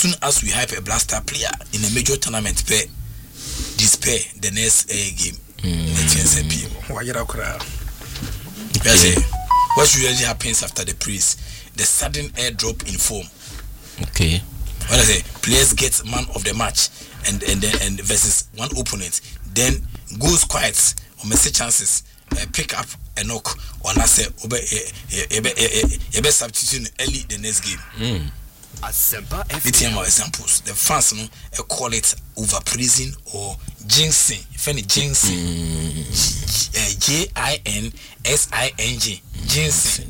soon as we hype a blaster player in a major tournament, despair the next game. What usually happens after the praise? The sudden airdrop in form. Okay. What I say? Players get man of the match and versus one opponent, then goes quiet or miss chances, pick up a knock, or not say substitute early the next game. Examples. The fans call it overpraising or jinxing. If any jinxing, JINSING, jinxing.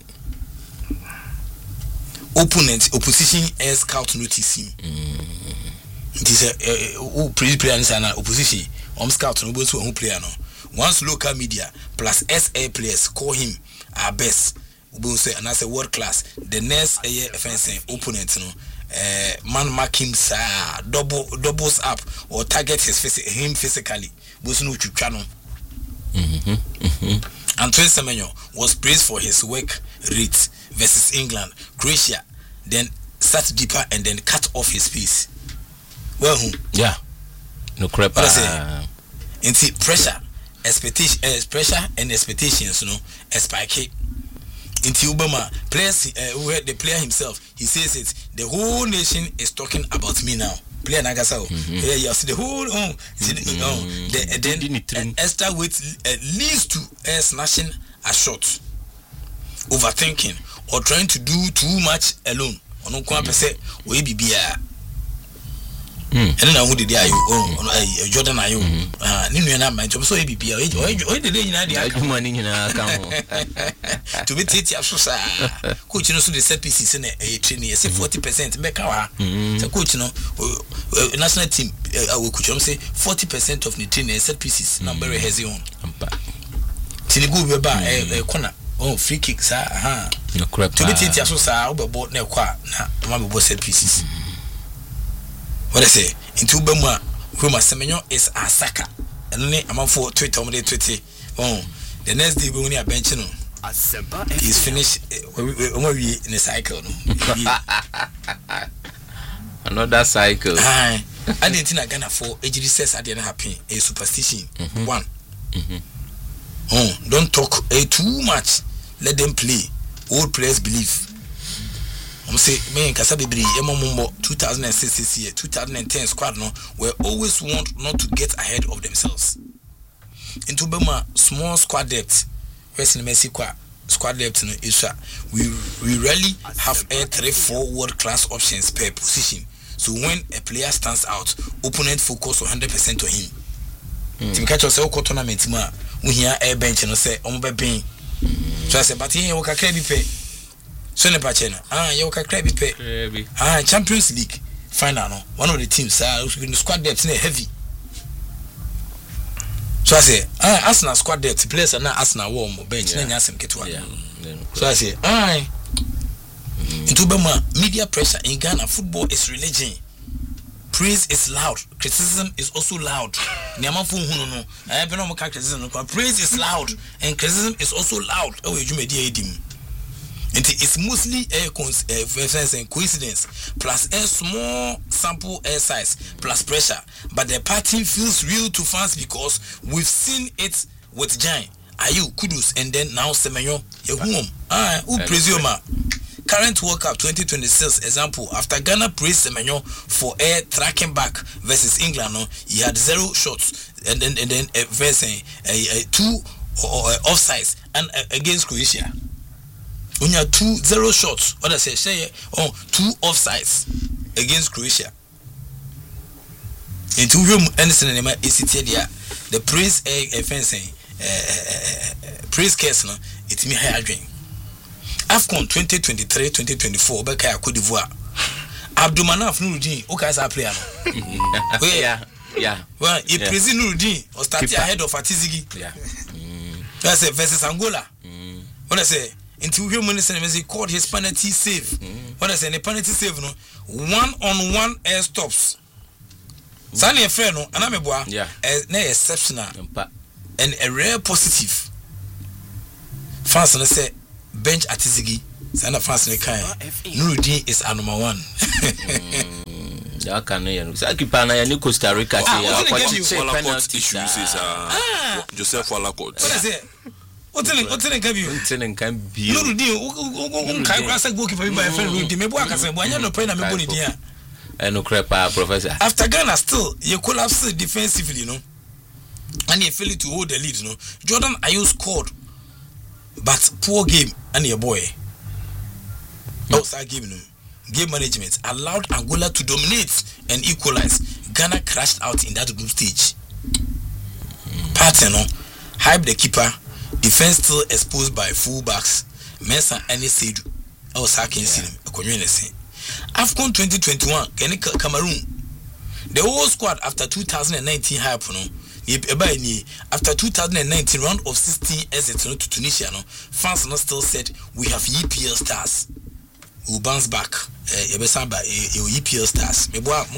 Opposition air scout noticing. It is who player and opposition. Scout no who player no. Once local media plus SA players call him our best. Say and as a world class, the next offensive opponent man mark him doubles up or target him physically. Antoine Semenyo was praised for his work rate versus England, Croatia, then sat deeper and then cut off his pace. Well, yeah, no crap. Pressure, pressure and expectations, spike. Into Obama players who heard the player himself, he says it. The whole nation is talking about me now. Player Nagasao. Yeah, see the whole then extra weight leads to snatching a shot, overthinking or trying to do too much alone. On percent we be and then who did you Jordan are you na my job so e be o the day na dey money na account to be teach so sa coach no so the set pieces na training say 40% make wa so coach no national team we coach am say 40% of the training set pieces number has on till go be ba corner free kicks no crap to be teach so sa obebo na kwa na ma be set pieces. What I say into Bema Roma Semenyo is a saka and only amount for Twitter on the Twitter. The next day we only a bench he's finished in a cycle. Another cycle. I didn't think I gonna for age says I didn't happen a superstition. One. Don't talk too much. Let them play. Old players believe. I'm say me Kasabibri 2006 year 2010 squad no were always want not to get ahead of themselves. Into Bema small squad depth, West Messi squad depth no issue. We rarely have 3-4 world class options per position. So when a player stands out, opponent focus 100% on him. Team catch us all tournament ma we here air bench no say be paying. So I say but here we can pay. So ne pachena you can cry be pay Champions League final no one of the teams the squad depth na heavy. So I say Arsenal squad depth players are now Arsenal warm bench na nyasem ketwa. So I say into Bema media pressure in Ghana football is religion. Praise is loud, criticism is also loud. Niamafo hunu no I be no criticism. Praise is loud and criticism is also loud. It's mostly a coincidence plus a small sample air size plus pressure, but the pattern feels real to fans because we've seen it with Giant, Ayu, Kudus, and then now Semenyo. Who praise you, ma? Current World Cup 2026 example, after Ghana praised Semenyo for air tracking back versus England, he had 0 shots and then versus 2 offsides and against Croatia. When you have 2-0 shots, what I say 2 offsides against Croatia. Into room anything in my there, the praise fencing praise case no it's me higher drink. AFCON 2023-2024 Beka Cote d'Ivoire. Abdoumanaf Nuruddin, okay as a player no. Yeah. Well, he praise Nuruddin or started ahead of Atizigi. Yeah. That's it versus Angola. What I say into human he called his penalty save. What I say the penalty save no 1-on-1 air stops. Sani a friend no anameboa na exceptional and a rare positive. Fans no say bench Atizigi. Sana fans no kind. Nuruddin is a number 1. Ya kan ya no. Sa keeper na ya ni Costa Rica say ya penalty issues Joseph Walcott. What I say? What's can be? Ntenen kan bi. No do kai kwasa goalkeeper by friend Rudy me bo akase bo anya no pray na me bo ni dia. No crepa professor. After Ghana still you collapse defensively, you know. And you failed to hold the lead, you know. Jordan Ayew scored, but poor game and your boy. Outside game, you know. Game management allowed Angola to dominate and equalize. Ghana crashed out in that group stage. Partey, no, hype the keeper. Defense still exposed by fullbacks. Mensah and Seydou. Outside can see them. AFCON 2021, Cameroon. The whole squad after 2019 hype, no. After 2019 round of 16 exits to Tunisia, no, fans not still said we have EPL stars. We'll bounce back. EPL stars.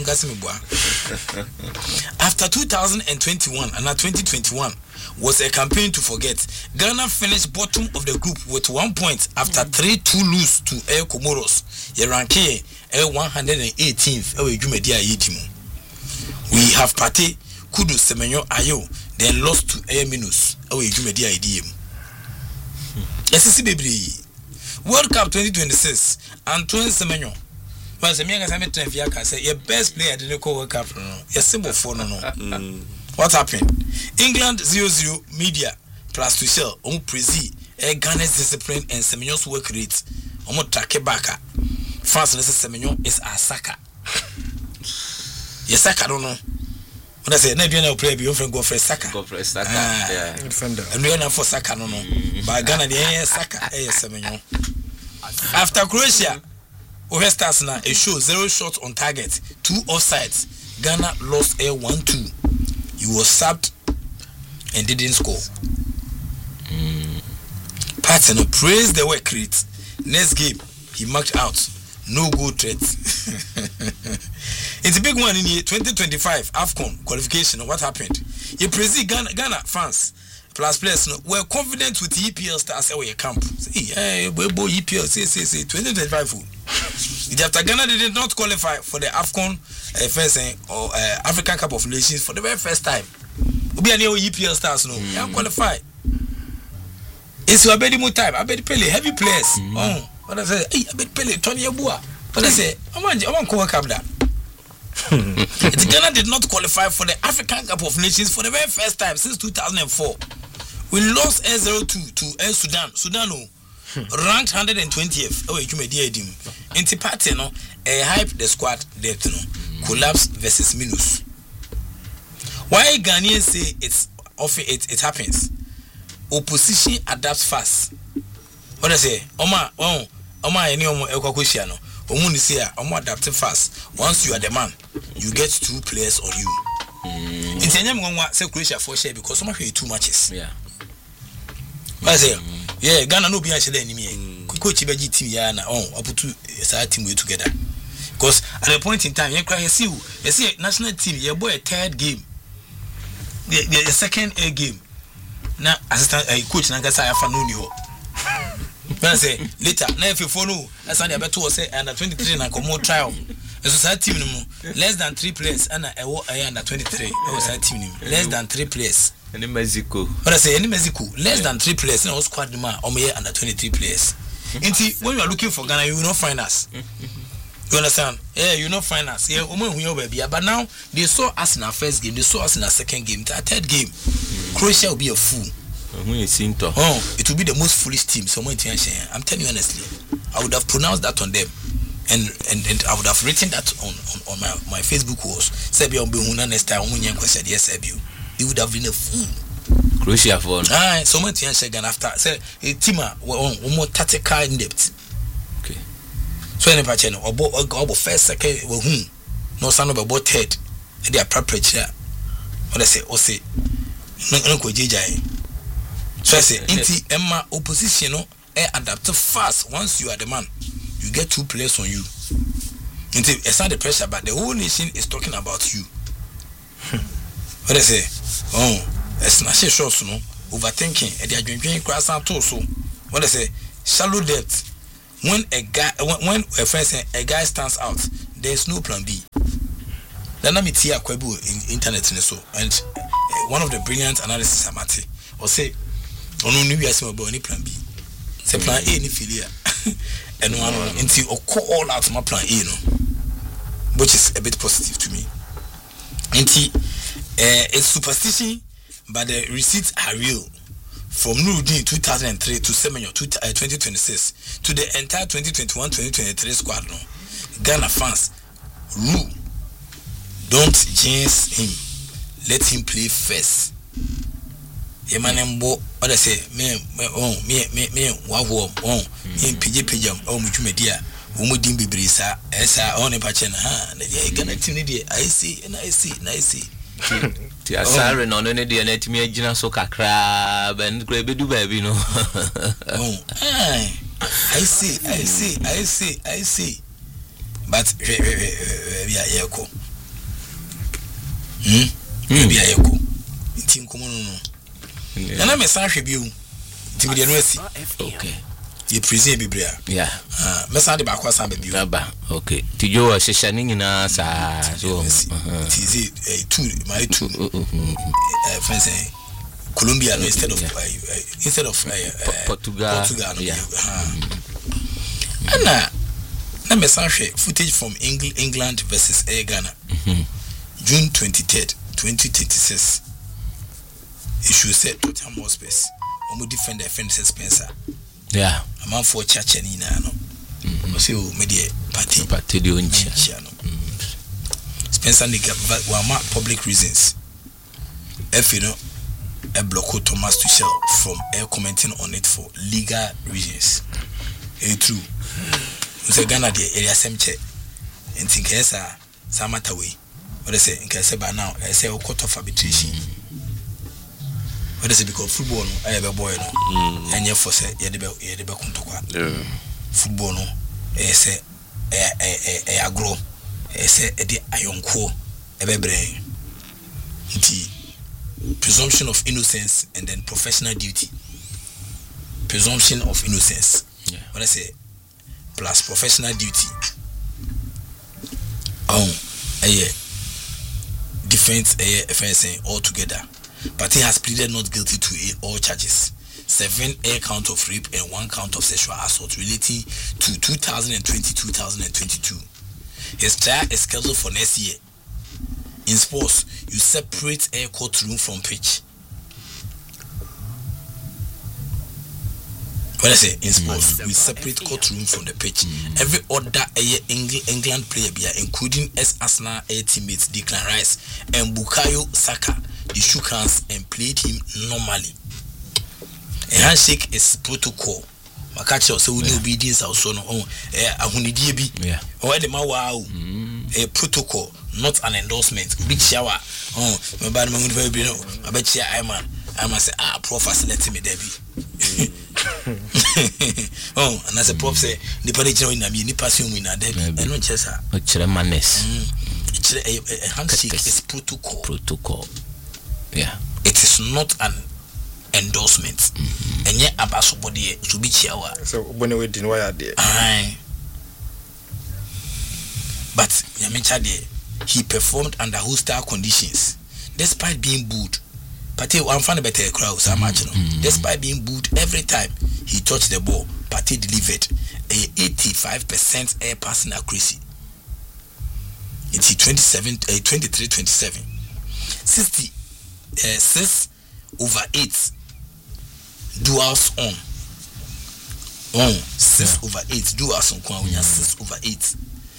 After 2021 and 2021 was a campaign to forget. Ghana finished bottom of the group with 1 point after 3-2 lose to Air Comoros. Yeranke 118th. We have Partey, Kudus, Semenyo, Ayew, then lost to Air Minus. SSC baby. World Cup 2026. Antoine Semenyo. Well, Semenyo say your best player didn't call World Cup. Your symbol for no. What happened? England 0-0 media plus Tuchel on Prezi. Ghana's discipline and Semenyo's work rate. Omo Take Baka. France Semenyo is a Saka. Yes, Saka don't know. When I say maybe no play, you friend go for Saka. Go for Saka. Yeah. Defender. And we are not for Saka no. But Ghana the Saka Semenyo. After Croatia, Stars now a show 0 shots on target, 2 offsides. Ghana lost a 1-2. He was subbed and didn't score. Partey praised the work rate. Next game, he marked out. No goal threat. It's a big one in the 2025 AFCON qualification. What happened? You praise Ghana fans plus players were confident with EPL stars at your camp. Say, we both EPL. Say 2025. After Ghana did not qualify for the AFCON first or African Cup of Nations for the very first time. We be new EPL stars no. You qualify. It's your better time. I bet Pele heavy players. Oh, what I say? Hey, I bet Pele Tony Yeboah. What I say? I want to work up that. Ghana did not qualify for the African Cup of Nations for the very first time since 2004. We lost 0-2 to Sudan. Sudan ranked 120th. Oh, you made the idim. Inti Partey no hype the squad depth no collapse versus Minus. Why Ghanaians say it happens? Opposition adapts fast. What I say? Oma any ekwakoshia no. Omu ni say omo adapt fast. Once you are the man, you get 2 players on you. Inti enyam nwa say Croatia for share because some have 2 matches. Yeah. What I say? Yeah, Ghana no be an shele enemy. Coach Beji team ya na up to start team we together. Because at a point in time, you see national team, you boy a 3rd game. The second A game. Now assistant coach Nankasa Afa no ni ho. When I say later, now if you follow, that's when they better was say under 23 na come trial. The society team less than 3 players and under 23. It was that team less than 3 players. Any Mexico. When I say any Mexico, less than 3 players, no squad man under 23 players. When you are looking for Ghana, you will not find us. You understand? Yeah, you will not find us. Yeah, but now they saw us in our first game, they saw us in our second game, our 3rd game. Croatia will be a fool. It will be the most foolish team. I'm telling you honestly, I would have pronounced that on them, and I would have written that on my Facebook post. Serbia will be next time. They would have been a fool. Croatia for so much after say a team more tactical in depth. Okay. So any patch or first second no son of about 3rd. They are prepared. What I say no go JJ. So I say inti Emma opposition adapt fast. Once you are the man, you get 2 players on you. It's not the pressure, but the whole nation is talking about you. What I say? It's not shots no overthinking. They are drinking grass and so. What I say? Shallow depth. When a friend say a guy stands out, there's no plan B. Then I meet here in internet and so, and one of the brilliant analysis Amati or say, "On new years my boy plan B, say plan A ni failure, and one until or all out my plan A no, which is a bit positive to me. Until it's superstition, but the receipts are real." From Nurudin 2003 to Semenyo 2026 to the entire 2021-2023 squad, no, Ghana fans rule. Don't jinx him. Let him play first. Emanembo, what I say, me, wawo, PJ, muchumedia, umudim bibrisa, esa, on a patchen, Ghana team, I see, and I see. Sorry, no, no, the net me a gina so crab and grab do baby, no. I see. But we are Yako. We are Yako. Team Common. And I'm a Sashi view. Okay. You present Biblia. Yeah. Messa de Bacquas and Baby. Okay. To you, a sessioning in us. So, my two. Friends, Colombia instead of Portugal. Yeah. Anna, footage from England versus Ghana. June 23rd, 2026. Issue said Tottenham Hotspur. Defend their friend Spencer. Yeah. A man for church and no. So media party Spencer Nika were public reasons. If you know a block Thomas Tuchel from air commenting on it for legal reasons. It's true. So Ghana the area semche and think Samata way. What I say in Kaseba now, I say a court of arbitration. What is it because football I have a boy no and for say yedebe kuntokwa football no say agro say the ayonko ebebre nti presumption of innocence and then professional duty. Presumption of innocence, what I say, plus professional duty. Defense offense all together. But he has pleaded not guilty to all charges. 7 count of rape and 1 count of sexual assault relating to 2020-2022. His trial is scheduled for next year. In sports, you separate a courtroom from pitch. What I say in sports, we separate courtroom from the pitch. Every other England player, including Arsenal teammates Declan Rice and Bukayo Saka, they shook hands and played him normally. A handshake is protocol. Makachi so we obedience also no ahunidie bi or the wow a protocol, not an endorsement. Big shower my bad man very no I bet you I must say prof let me debi and as a prof say the party in me ni passion in debi and no chesa manes a handshake is protocol. Yeah, it is not an endorsement. And yet abasobody to be chiawa. So when we didn't wire there. But Yamicha he performed under hostile conditions despite being booed. Pate one fan better crowd so much. Despite being booed every time he touched the ball, Pate delivered a 85% air passing accuracy. It's 23-27. 6/8 duals on 6/8 duals on 6/8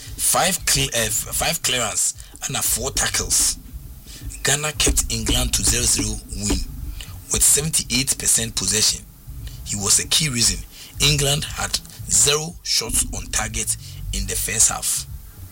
5 clearance and 4 tackles. Ghana kept England to 0-0 win with 78% possession. He was a key reason England had 0 shots on target in the first half.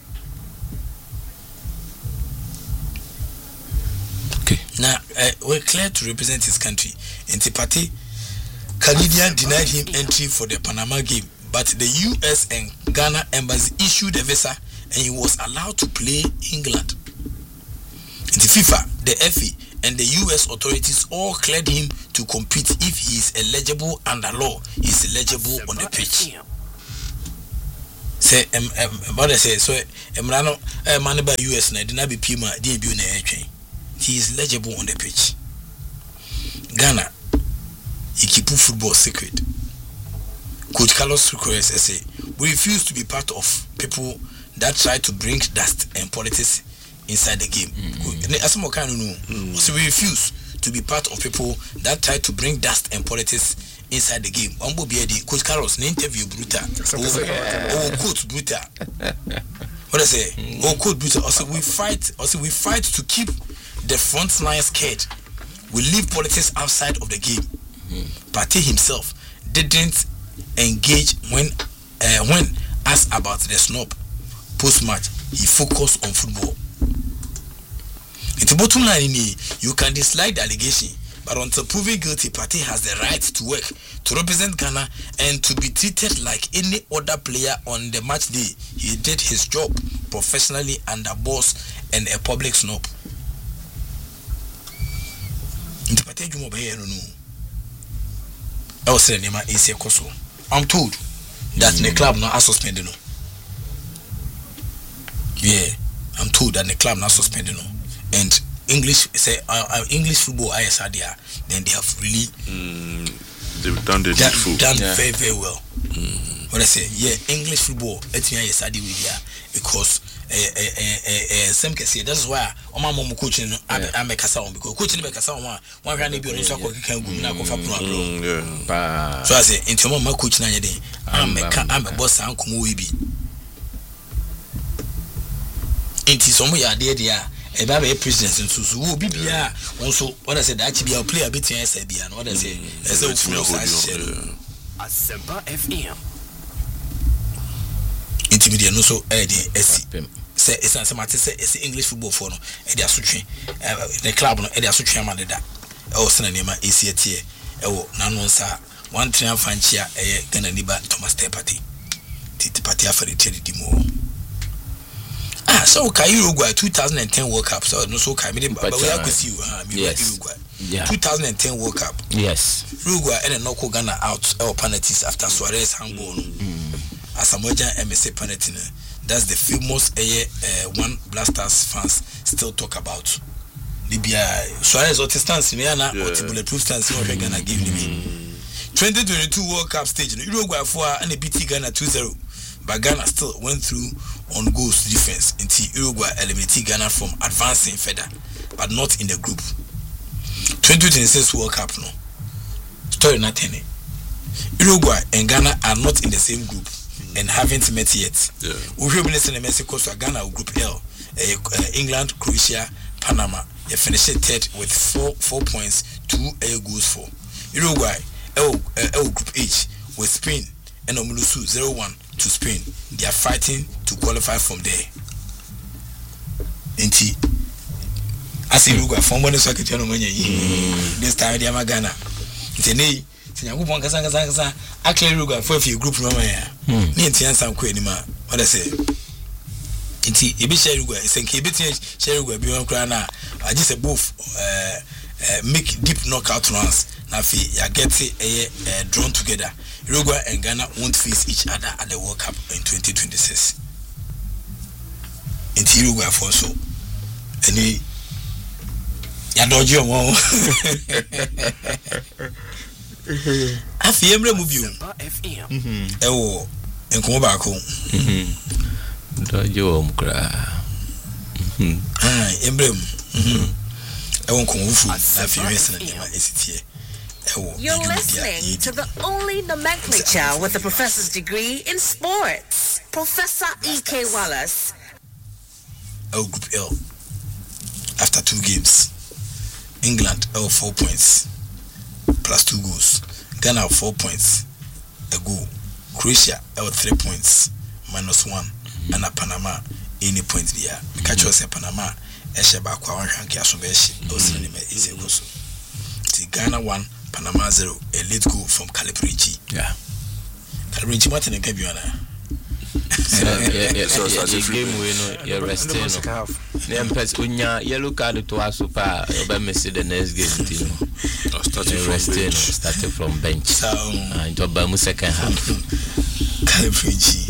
Now, we're clear to represent his country. Antipati, Canadian denied him entry for the Panama game, but the US and Ghana embassy issued a visa and he was allowed to play England. The FIFA, the FA, and the US authorities all cleared him to compete if he is eligible under law. He is eligible on the pitch. say what I say so emrano man by US na did not be pima dey bi na etwen. He is legible on the pitch. Ghana, he keep football secret. Coach Carlos Rucores say, we refuse to be part of people that try to bring dust and politics inside the game. So we refuse to be part of people that try to bring dust and politics inside the game. Coach Carlos, the interview brutal. Quote brutal. What I say? Quote brutal. Also we fight to keep the front line scared. We leave politics outside of the game. Partey himself didn't engage when asked about the snub post-match. He focused on football. It's bottom line in here. You can dislike the allegation, but until proven guilty, Partey has the right to work, to represent Ghana, and to be treated like any other player on the match day. He did his job professionally under boss and a public snub. I'm told that the club not suspended. Yeah, I'm told that the club not suspended. And English say English football ISRDR, then they have really they've done very, very well. What I say, yeah, English football ISRD with here because some can say that's why my mom coaching I'm a kasa on because coaching be kasa on one run be on so can go na go fa pro. So I say into mama coach na yede I'm a boss and come we be. Into some ya there e ba be president nso so wo bibia wonso what I say that be a player between SBA and what I say Asempa FM intermediate no so SC say it's it's English football for no e dey asotwe the club no e dey asotwe amade da e wo sena nema AC tie e wo nanu nsa one triumph anchia e Ghana niba Thomas Partey titi Partey afere tedi dimo so kai Uruguay 2010 World Cup so no so kai me but we are with you Uruguay 2010 World Cup yes Uruguay and knock Ghana out penalties after Suarez handball Asamoah MSA penalty. That's the famous one Blasters fans still talk about. Libya Suarez or stance me na or bulletproof stance no Ghana give me. 2022 World Cup stage Uruguay for and beat Ghana 2-0. But Ghana still went through on goals defense until Uruguay eliminated Ghana from advancing further, but not in the group. 2026 World Cup no. Story nothing. Uruguay and Ghana are not in the same group and haven't met yet. We will be in Mexico, so Ghana group L, England, Croatia, Panama. They finished third with 4 points, 2 goals for. Uruguay group H with Spain and Omulusu 0-1 to Spain. They are fighting to qualify from there. As Uruguay from one secretary this time they are Ghana. Sinyankopon kasa actually Uruguay for a few group no man me entian ko anima what I say nti e be share Uruguay senke be share Uruguay bi won kra na I just a both make deep knockout runs na fi ya get drawn together. Uruguay and Ghana won't face each other at the World Cup in 2026 nti Uruguay for so any ya dojo mo Afi emre movie ewo enkomo ba ko dojo mkra emre ewo enkomo fu afi wesna dem esitie ewo. You're listening to the only nomenclature with a professor's degree in sports, Professor E.K. Wallace. Group L after 2 games England 4 points plus 2 goals. Ghana 4 points, a goal. Croatia 3 points minus 1. And a Panama any point there. Catch us a Panama. Esheba kwa wanki asobeshi. Is a Ghana 1, Panama 0. A late goal from Caliprici. Yeah. Caliprici Martin and Gabiana. game we no you rest no them person unya yellow card to us super you miss the next game team starting from bench so into bamu second half California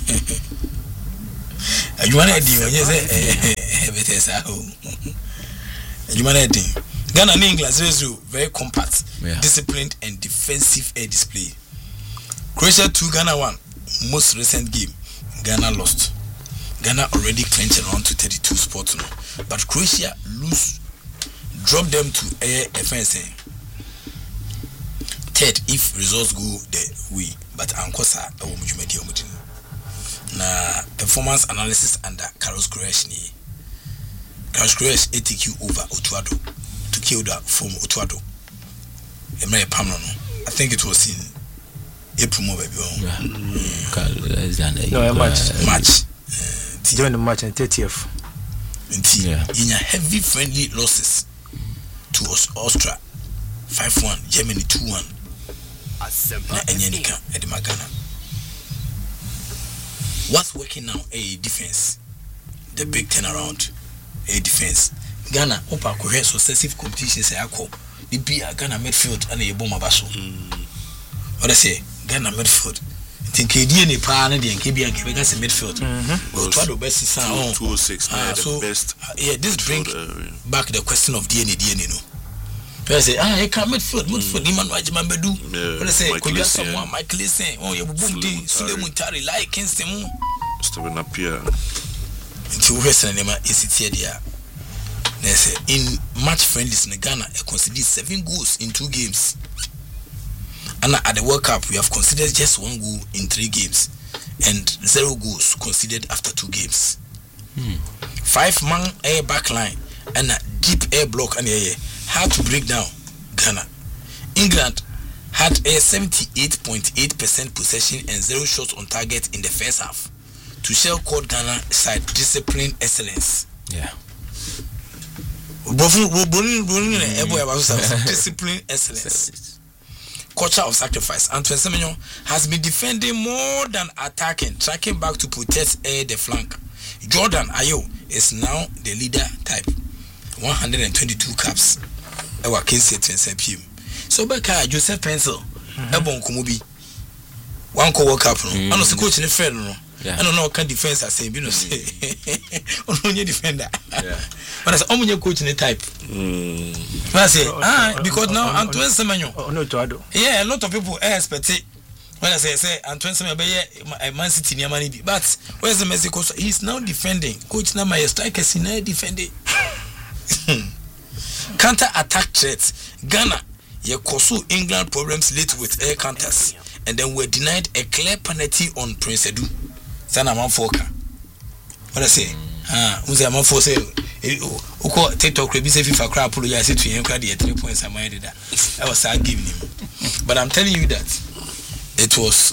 you want to do when you say betesa you want to Ghana and England 0-0 very compact, disciplined and defensive air display. Croatia 2, Ghana 1. Most recent game, Ghana lost. Ghana already clinched around to 32 spots now, but Croatia drop them to FNC. Third, if results go the way, but Ankosa na performance analysis under Carlos Queiroz ni. Carlos Queiroz ATQ over Otuado to kill that from Otuado. I think it was in April, match. During the match on 30th. In a heavy friendly losses to Austria 5-1, Germany 2-1. What's working now? A defense. The big turnaround. A defense. Ghana, Opa Korea successive competitions. The Ghana midfield and a bomber basso. What I say? Ghana midfield. Think KD Pan and KB and Quebec midfield. Well, try the best is 206. So best. Yeah, this bring back the question of DNA. No. I say, I can't midfield. Niman Wajiman Bedu. What I say? Could you have someone Michael saying, oh, you boom, Suleiman Tari, like Kinston. Stephen Appiah. Until Western Nema is it here. They say, in match friendlies in Ghana, I considered 7 goals in 2 games. And at the World Cup, we have considered just 1 goal in 3 games and 0 goals considered after 2 games. 5-man air backline and a deep air block and had to break down Ghana. England had a 78.8% possession and 0 shots on target in the first half. To shell called Ghana side discipline excellence. Yeah. Discipline excellence. Culture of sacrifice. Antoine Semenyo has been defending more than attacking, tracking back to protect the flank. Jordan Ayew is now the leader type. 122 caps. Ewa Kinsey 27 PM. So Beka Joseph Pencil. Ebon Kumubi. 1 World Cup. I know the coach in the friend. I don't know can defense as saying, you know, say, only defender. But as only coach in the type. I say, because now Antoine Semenyo. Yeah, a lot of people expect it. When I say Antoine Semenyo, Man City near money, but where's the Mexico? He's now defending. Coach now my striker is now defending. Counter attack threats. Ghana, Kosu England problems late with air counters, and then were denied a clear penalty on Prince Edu. Sana Manfoka. What I say? Who's a Manfo say? Uko TikTok be say FIFA crap pull ya say to him credit 3 points I made that. I was giving him. But I'm telling you that it was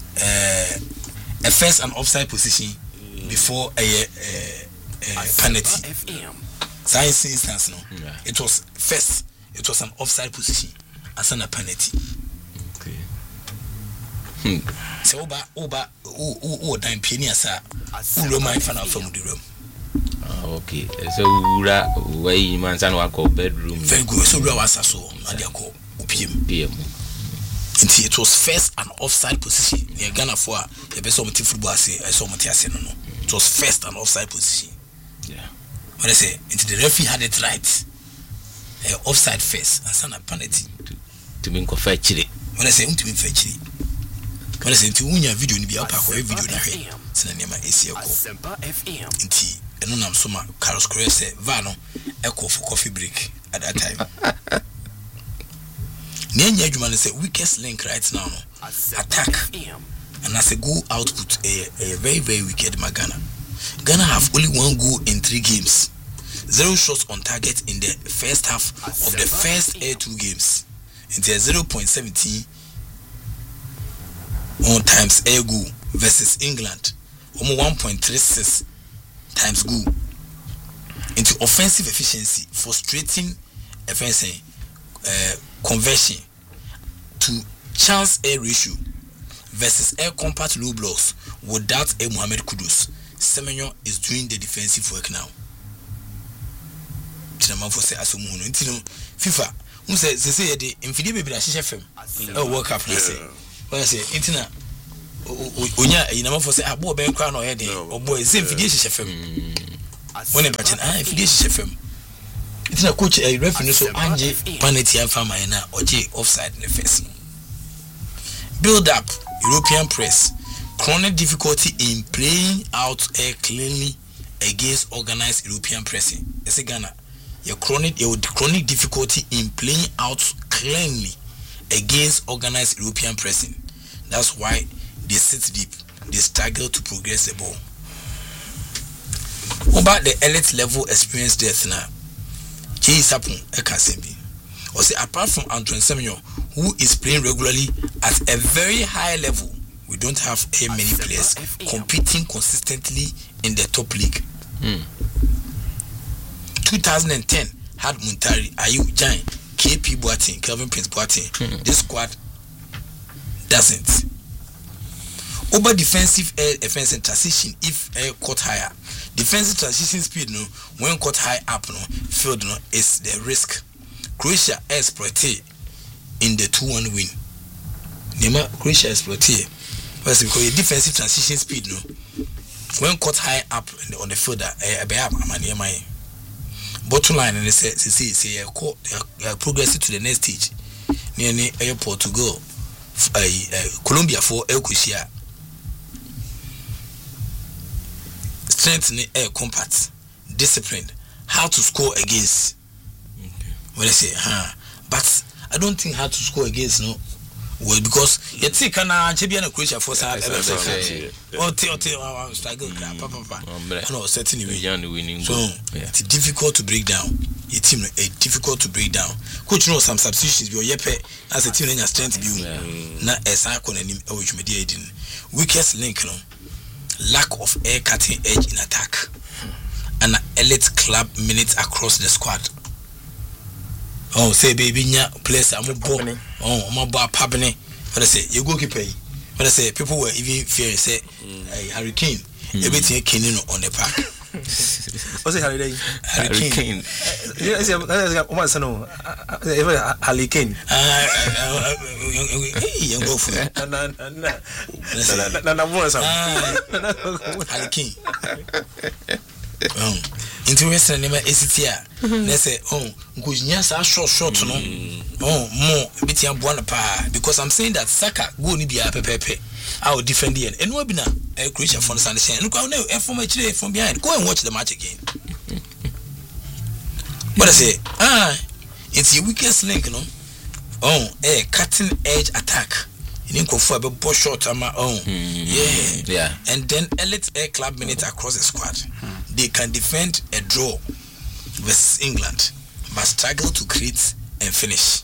a first and offside position before a penalty. Science instance no. It was first. It was an offside position as an penalty. So oba time penny asa ulo my fan from the room. Okay. So ura way man san wa call bedroom. Very good. So ura was so and they call PM. And it was first an offside position. Near Ghana for the best of football say I saw Matias no. It was first an offside position. Yeah. What I say, the referee had it right. Offside first and son a penalty. To be confetched. When I say to be fetched. When I say to unya video ni bi apa ko video na hwe. Sina nema esi eko. Nti eno nam so ma Carlos Queiroz say va no eko for coffee break at that time. Nenya adwuma no say weakest link right now no. Attack. And as a goal output a very very wicked Ghana. Ghana have only 1 goal in 3 games. 0 shots on target in the first half of the first 2 games. Into 0.17 on times air goal versus England. 1.36 times goal. Into offensive efficiency, frustrating offensive conversion to chance air ratio versus air compact low blocks without a Mohamed Kudus. Semenyo is doing the defensive work now. Tinama for say asumuno. Intino FIFA. Say the infidie baby na hye fam. World Cup na say. When I say intina onya inama for say abo ben kwa na oyede obo say infidie hye fam. When e batch na infidie hye fam. Intina coach referee so anje penalty and fama na oje offside in the first. Build up European press. Chronic difficulty in playing out cleanly against organized European pressing. It's a Ghana. Your chronic difficulty in playing out cleanly against organized European pressing. That's why they sit deep. They struggle to progress the ball. What about the elite level experience depth now? Jay Sapon Ekasembi. Or say apart from Antoine Semenyo, who is playing regularly at a very high level, we don't have many players competing consistently in the top league. 2010 had Muntari, Ayu Jain, KP Boateng, Kelvin Prince Boateng. This squad doesn't. Over defensive offense and transition, if caught higher, defensive transition speed no when caught high up no field no is the risk. Croatia exploited in the 2-1 win. Nema Croatia exploited. Because your defensive transition speed no when caught high up on the field bottom line and they say progress to the next stage near airport to go Colombia for El Kushia strengthening air compact discipline how to score against when I say but I don't think how to score against no. Well, because you see, can I be a Croatia for some struggle, no, certainly winning. So it's difficult to break down. A team difficult to break down. Coach knows some substitutions. Your yepe as a team in your strength view. Not as I can which mediating. Weakest link, no lack of air cutting edge in attack, and elite club minutes across the squad. Oh, say baby, nya place I'm a ball. Oh, my bar pabne. What I say, you go keep pay. What I say, people were even fearing say, Hurricane, everything came on the park. What's it, Hurricane? Hurricane. Yes, what's no? Hurricane. Hey, young go for it. Hurricane. Interesting name ACTA. They say, because nyasa short no. More biti ambuana pa because I'm saying that Saka go ni bia pepepe. I will defend the end. And we be na Croatia for understand. Look how now from behind. Go and watch the match again. But I say, it's your weakest link, no? Cutting edge attack. You didn't go for a ball short on my own. Yeah. And then elite air club minutes across the squad. They can defend a draw versus England, but struggle to create and finish.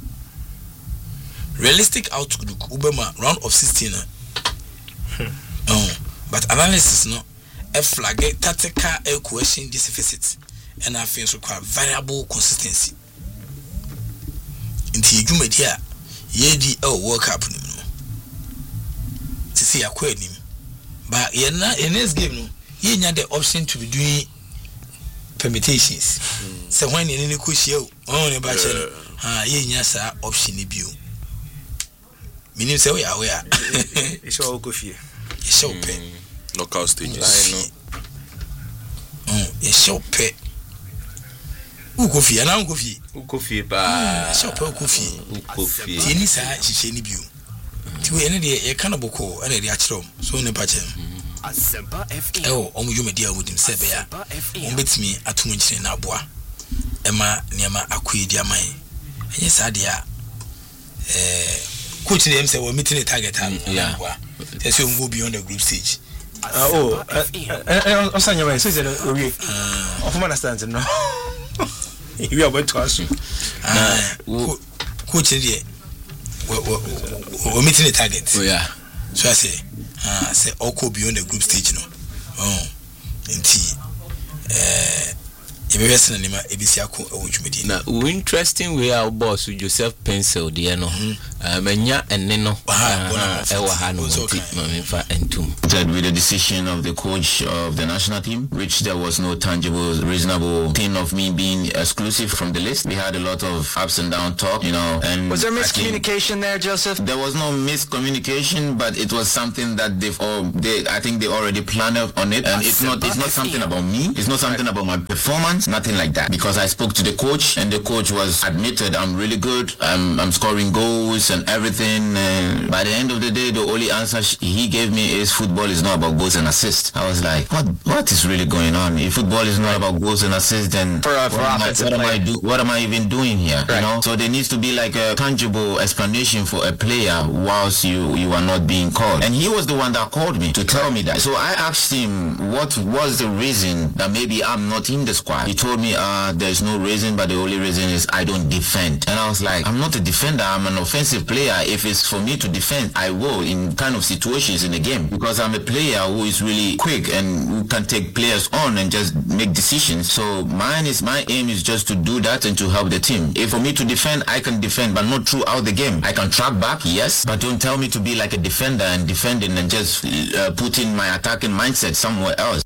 Realistic outlook, Ubema round of 16. But analysis no a flag tactical equation deficit, and I feel require variable consistency. Into you media, ye World Cup no. To see a query, but ye na in this game no. You had the option to be doing permutations. So when you need to show on a bachelor, yes, option view. Meaning, say we are aware. It's all coffee. It's so pay. Knockout stages. It's so pay. Coffee and I'm coffee. Coffee, but so coffee. Tinisa, she view. To any day, a cannibal call and a actual so in a bachelor. You may deal with him, say, Bear. Beats me at 2 inches in Abua. Emma, Niama, Aquadia, my. Yes, I dear. Coach them say we're meeting a target. Yeah. As you go beyond the group stage. I'm saying, you're so of understands no. You are going to ask you. Coach, we're meeting a target. Oh, yeah. So I say, Oko beyond the group stage, no. Now, interesting way our boss with Joseph Pencil, dear no. Menya eneno ewa hanu mfa entum. With the decision of the coach of the national team, which there was no tangible, reasonable thing of me being exclusive from the list. We had a lot of ups and down talk, and was there miscommunication there, Joseph? There was no miscommunication, but it was something that I think they already planned on it, and it's not something about me. It's not something about my performance, nothing like that. Because I spoke to the coach, and the coach was admitted I'm really good. I'm scoring goals and everything. By the end of the day, the only answer he gave me is football is not about goals and assists. I was like, what is really going on? If football is not about goals and assists, then what am I even doing here? Right. So there needs to be like a tangible explanation for a player whilst you are not being called. And he was the one that called me to tell me that. So I asked him what was the reason that maybe I'm not in the squad. He told me there's no reason, but the only reason is I don't defend. And I was like, I'm not a defender, I'm an offensive player. If it's for me to defend, I will in kind of situations in the game, because I'm a player who is really quick and who can take players on and just make decisions. So my aim is just to do that and to help the team. If for me to defend, I can defend, but not throughout the game. I can track back, yes, but don't tell me to be like a defender and defending and just putting my attacking mindset somewhere else.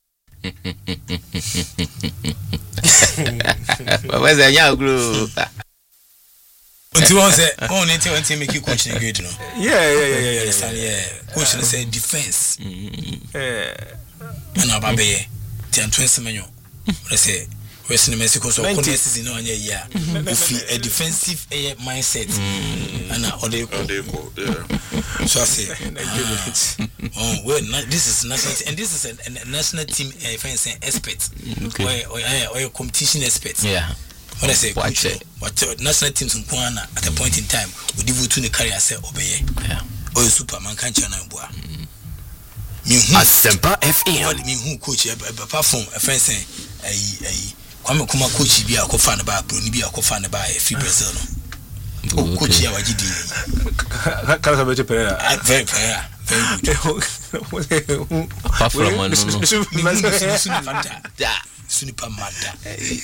Where's the young glue? Until one say, oh, until make you coach in great, Yeah. Coach say defense. And our baby, 10-20 million. Let's say, Western Mexico, so contests in on a defensive mindset. And so I say, this is national, and this is a national team expert, or competition expert. Yeah. What I say, what national teams in Kwana at a point in time would devote to the career, say, obey. Or Superman can't channel. Asempa FM. Me who coach apart from a friend saying, Kwame Kuma coach be a co-fan about Bruni be a co-fan about a free Brazil. Coach ya wajidi. Kaka Pereira. Very good. Apart from Sunipa Mada.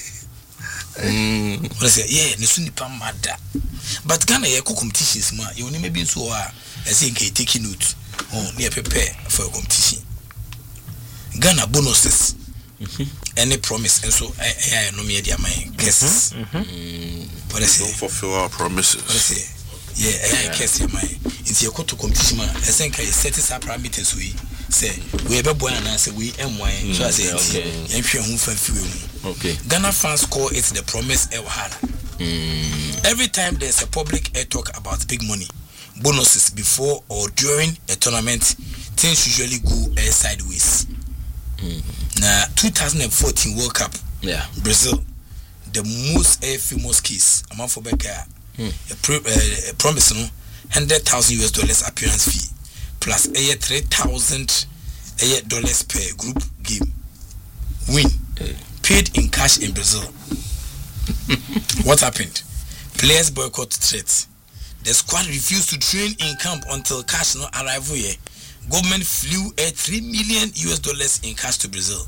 What I say, yeah, Sunipa Mada. But Ghana ya competitions ma, you only maybe so I say taking note. Oh, near prepare for a competition. Ghana bonuses. Any promise, and so I no media my guests. What I say? Don't fulfill our promises. What I say? Yeah, I guess my. It's your to competition. I think I set this up parameters. We say we have a boy and I say we MY. So I say, okay. Ghana fans call it the promise Ewahara. Every time there's a public air talk about big money, bonuses before or during a tournament, things usually go sideways. Now 2014 World Cup, Brazil, the most famous case among for Becca, a promise no $100,000 appearance fee plus $3,000 per group game win paid in cash in Brazil. What happened? Players boycott threats. The squad refused to train in camp until cash no arrival here. Government flew $3 million in cash to Brazil.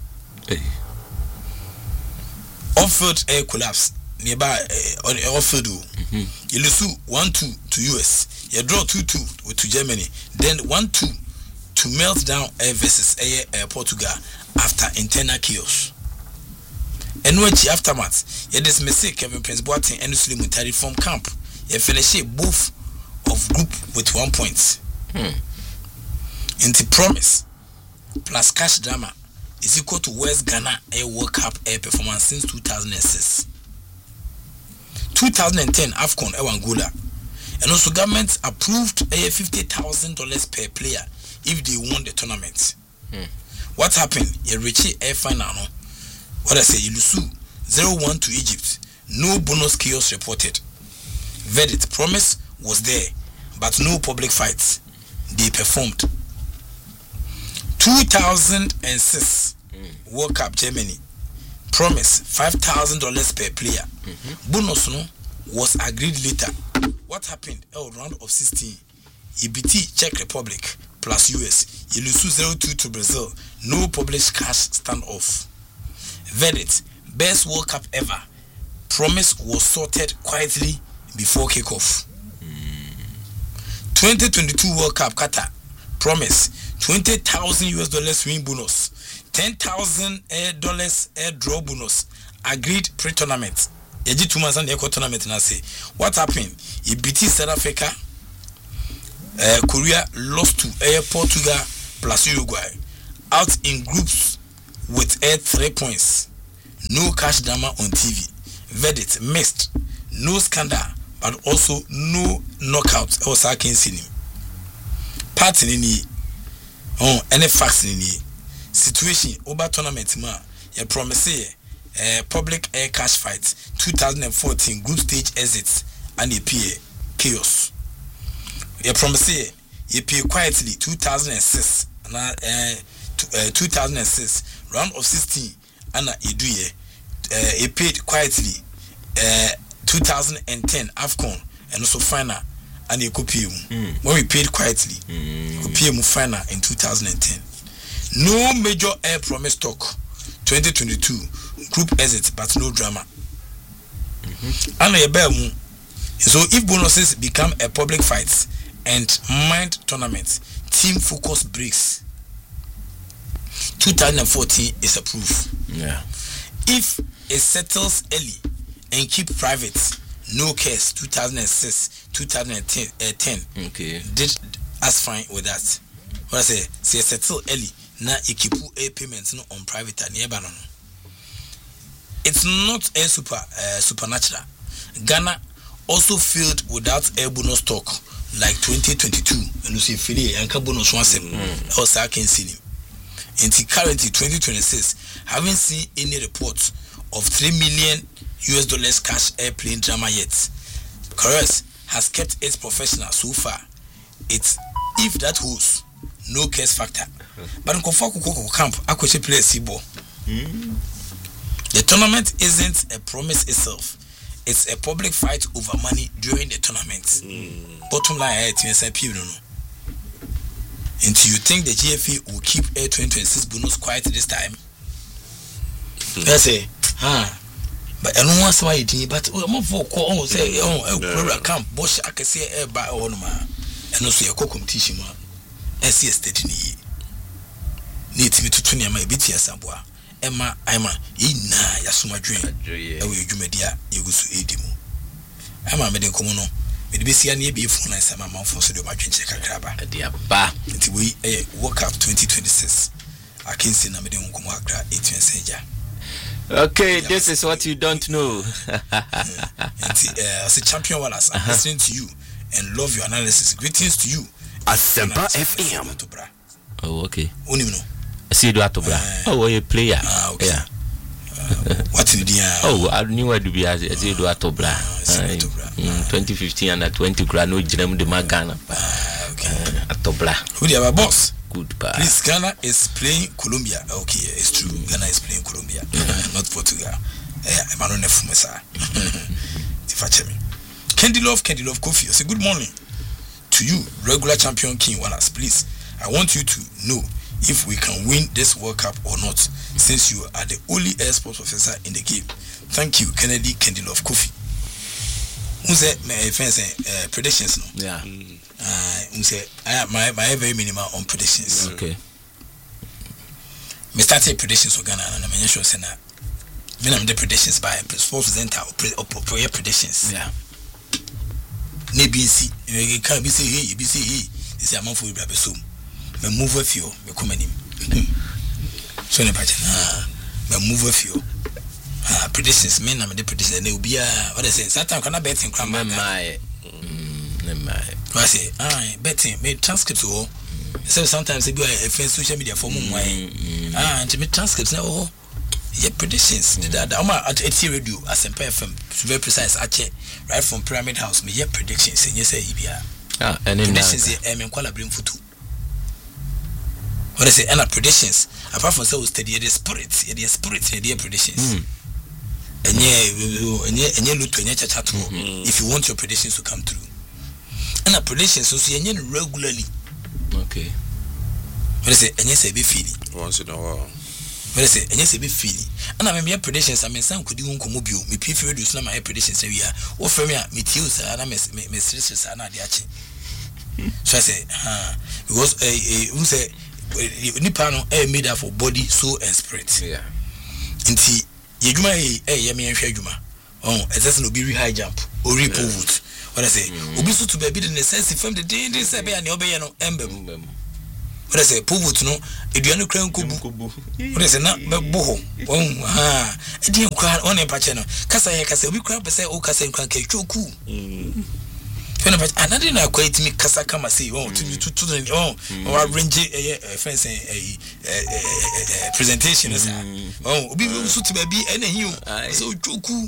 Off-field air collapse nearby off-field. You lose 1-2 to US. You draw 2-2 to Germany. Then 1-2 to melt down air versus air Portugal after internal chaos. And which aftermath, you dismiss Kevin Prince Boateng and Suleiman Muntari from camp. You finish both of group with 1 point. Into promise plus cash drama is equal to West Ghana Air World Cup air performance since 2006. 2010 AFCON Angola, and also government approved $50,000 per player if they won the tournament. What happened? You reach air final. What I say, you lose 0-1 to Egypt. No bonus chaos reported. Verdict: promise was there, but no public fights. They performed. 2006 World Cup Germany, promise $5,000 per player. Bonus no was agreed later. What happened? Round of 16, EBT Czech Republic plus US. You lose 0-2 to Brazil. No published cash standoff. Verdict: best World Cup ever. Promise was sorted quietly before kickoff. 2022 World Cup Qatar promise $20,000 win bonus, $10,000 air draw bonus, agreed pre-tournament. Eji 2 months and the tournament na say what happened? He beat South Africa. Korea lost to Portugal plus Uruguay out in groups with 3 points. No cash drama on TV. Verdict mixed. No scandal, but also no knockout. Also, I can see him. Part in any any facts in any situation over tournament. Ma, you promise public air cash fight 2014 group stage exits and a PA chaos. You promise you pay quietly 2006 and 2006 round of 16 and you paid quietly 2010 AFCON and also final and you copy when we paid quietly copy final in 2010. No major air promise talk 2022 group exit but no drama. And so if bonuses become a public fight and mind tournament, team focus breaks. 2014 is a proof. Yeah. If it settles early and keep private, no case. 2006, 2010. Okay. Did us fine with that. What I say settle early. Now you keep a payments no on private and nearby. It's not a supernatural. Ghana also failed without air bonus talk like 2022. And you see, Philly and bonus once also I can see him. Until currently 2026, haven't seen any reports of $3 million cash airplane drama yet. Correct has kept its professional so far. It's if that holds, no case factor. But in Kofaku camp, I could play a C-ball. The tournament isn't a promise itself. It's a public fight over money during the tournament. Bottom line, until you think the GFA will keep a 2026 bonus quiet this time. I say, but I don't want somebody, but I'm for call say, camp, Bosch, I can say air by on ma, and also your competition. SC state need me to 20 my BTS Sabwa. Emma, ina yasuma dream. Ewe jumedia yegusu edimu. Emma meden komono. Me de besia na be phone na sama manfo so de ma twenche kakraba. Dia ba. Nti we World Cup 2026. I can see na meden komo akra 8 Okay, this is what you don't know. As a champion Wallace, I'm listening to you and love your analysis. Greetings to you. Asempa FM. Oh, okay. Onimino. See do atobra. Oh, you player. Okay. Yeah. What in the Oh, I knew where to be as do atobra. 2015 and 20 grano jam de Magana. Okay. Atobra. Who the our boss? Goodbye. Please, Ghana is playing Colombia. Okay, it's true. Ghana is playing Colombia, not Portugal. I'm not Fumesa. Candy Love Kofi. I say good morning to you, regular champion King Wallace. Please, I want you to know if we can win this World Cup or not, since you are the only air sports professor in the game. Thank you, Candy Love Kofi. Who's my friends predictions? No. Yeah. My very minimal on predictions. Okay. Me started predictions for Ghana and I'm sure say na. Me am the predictions by sports presenter or prayer predictions. Yeah. NBC, you can't be say hey, you be say hey. This is a month for you be so. Me move with you, me come in. So ne pacha. Me move with you. Predictions me na me the predictions they will be what they say. Sometimes can I bet in crime. My. I say, betting, made transcripts. So sometimes they be a social media for and to make transcripts now. Yeah, predictions. That I'm at a radio as a FM, very precise. Right from Pyramid House, me predictions. And yes, and predictions. I'm in Kuala Brim Futu. What I say, and predictions. Apart from so steady, the spirits, the predictions. And yeah, look to chat if you want your predictions to come through. And a predictions so see regularly. Okay. What I say, and yes, I be feeling. Once in a while. What I say, and yes, I be feeling. And I mean, predictions. I mean, some could you mobile. Me prefer to slam my predictions. We are. What for me, me tears and I miss stresses and I diache. So I say because who say nipa no made up for body, soul and spirit. Yeah. Nti yedwuma ye me nhwe adwuma. Exercise no be high jump or report. What I say, obi so to be the necessity from the day they say be an obey no embem. What I say, pivot no, eduano kran kubu. What I say na boho. Edi nkwa on empache no. Kasa ye kasa obi kran pese o kasa nkwan ke choku. Fena but another na quite me kasa kama say to range fence presentation is obi so to be and you so choku.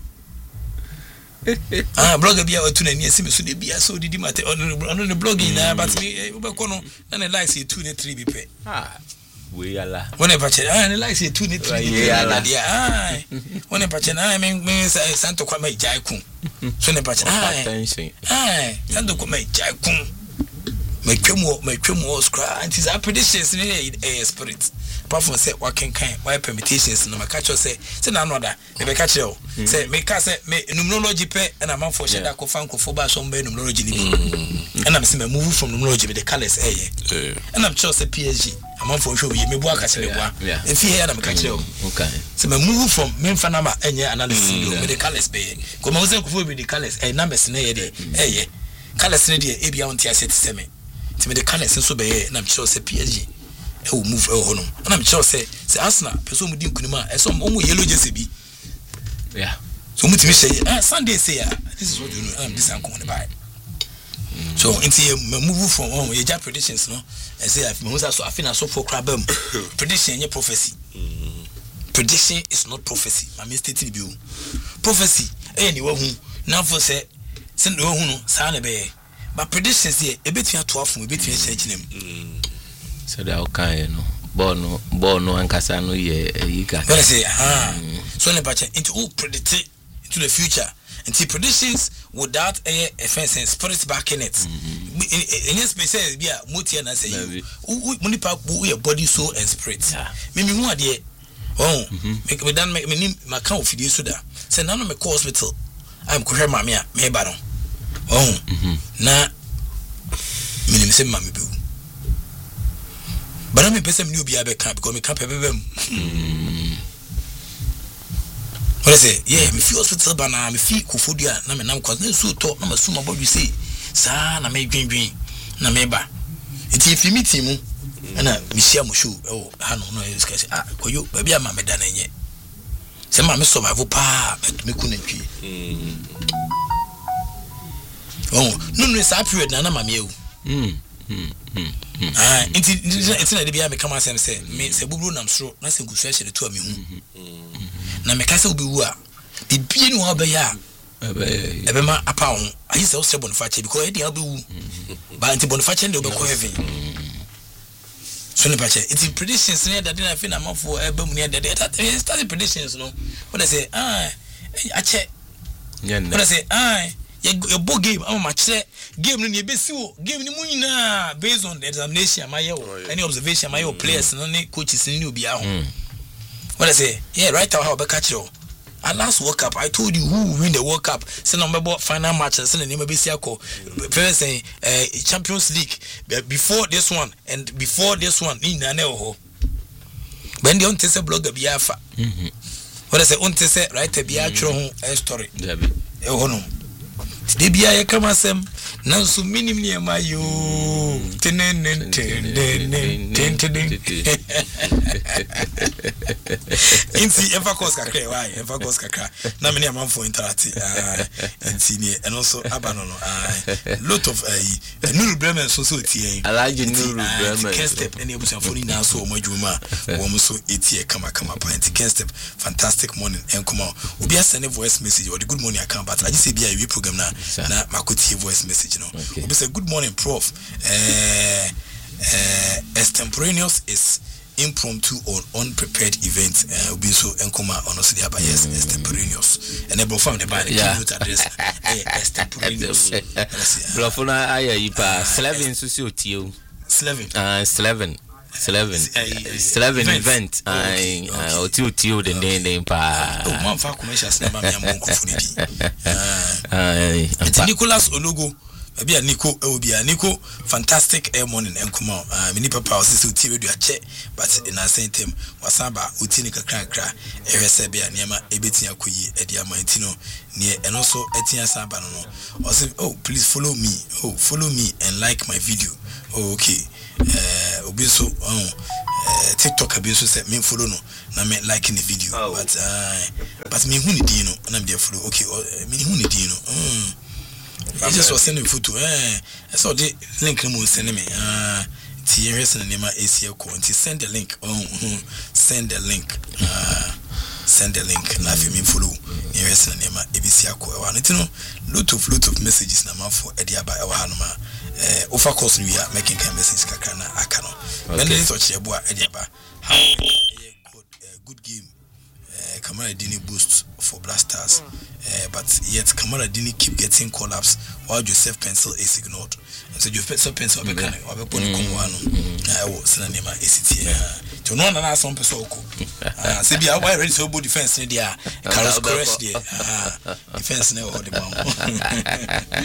Blogger be out to the near sim so they be so did matter on the blogging but me obekono na the likes 2 ne 3 be pay we ala when e patch the likes 2 ne 3 be when e patch na me santo kwa me jai kun so ne patch santo kwa me jai kun me twemo scra and his predictions in spirit apart from say working kind why permutations no catch us say na another they be catch you say me ka say me numerology pe and am for share that ko fan ko for ba so be numerology ni and am say me move from numerology with the colors and I'm sure say PSG am for show me bu aka say me bu if here na me catch you okay say me move from me fa na ma enye analysis with the colors be ko ma say ko for with the colors numbers na ye dey colors na dey e bia on tia set say me the colors so be na I'm sure say PSG will move on. And I'm sure say Arsenal person mu di nkunima e so mo yellow jersey bi. Yeah. So mutimi say Sunday say this is what you know this am come on by. So until move from your job predictions no I say if me so afina so for crabam prediction your prophecy. Prediction is not prophecy. I mean stating bi o. Prophecy anyway hu na for say no hu no sa na be but predictions here e betua 12 e betua chinem. So they are kind, no. Bono and Casano, you can say, so into all predict into the future. Until predictions without a fence and spirit back in it. In this space, be a multi and I say, Munipa, your body, soul, and spirit. Maybe more dear. Make me done make me my count for you, Suda. Say, none of my hospital. I'm Korea Mamia, me baron. Na minimum mammy boo. But I'm a person new be camp because me camp everywhere. What I say? Yeah, me feel hospital bana, me feel kufudia, na me nam cause no so talk, na me suma about you say, sa na me green na me ba. It's if you meet him, and me share mo show. Oh, I no say ko you baby am me da na nye. Say ma me survive pa, but me couldn't no sa period na ma me e. It's not the be me come and say me say bublu nam sro na say gusu ahye to me hu na me ka say obi wu a bibie ni ho ba ya ebe ma apa ho ayi say o se Boniface because e dey obi wu ba anti Boniface dey obi ko heaven so ne pache it's predictions ne that na fi na mafo ebe mu ne that start predictions no what I say ache what I say your book game I'm match game no be siwo game ni mu nyina based on the examination my any observation my players no ne coaches ni obi a ho what I say yeah right how be catch you at last World Cup I told you who win the World Cup say no remember final match say na name be siako first Champions League before this one and before this one ni na ho when the on say blogger bi afa what I say on say right bi a tro ho story e ho no de bia ye kama sem na so minim ne ma yo tenen insi ever cause kakra why ever cause kakra na me ne am for interactive insi ne and also abano no lot of Nuru Bremen so tie alaji Nuru Bremen can step any ebusan for na so o madwuma wo so etie kama point can step fantastic morning and come on obi send voice message or the good morning account but I just say bia we program na makoti voice message no obi say good morning prof extemporaneous is impromptu or unprepared event obi so enkoma honestly about yes extemporaneous and they from the band note address extemporaneous blofuna ayi pa 11 so si otio 11 event otio den pa man fa commercials na ma me am ko funi bi Nicholas Ologo Maybe a Nico Nico fantastic air morning and come on. Many papa was this TV radio check, but in a same time wasaba utinika crack Eresebia Niama Ebetia Kuyi Edia Maintino near and also Etienne Sabano. Or say, oh, please follow me. Oh, follow me and like my video. Oh, okay. Obiso TikTok abiso said me follow no na me liking the video but me who need you know and I'm there follow okay me who need you know I just was sending photo I saw the link no send me TRS and name ACL co send the link send the link na fi me follow TRS and name ABC co I want to know lot of messages na ma for ediaba e wa hanoma over course we are making kind message kakra na akano when they touch ebo ediaba how good game Kamara didn't boost for Blasters but yet Kamara didn't keep getting call-ups while Joseph Pencil is ignored and so Joseph Pencil or Pony Kongwano I was in the name of ACT to know another some person Sibia why ready to defense in there Carlos Corres defense never hold the bomb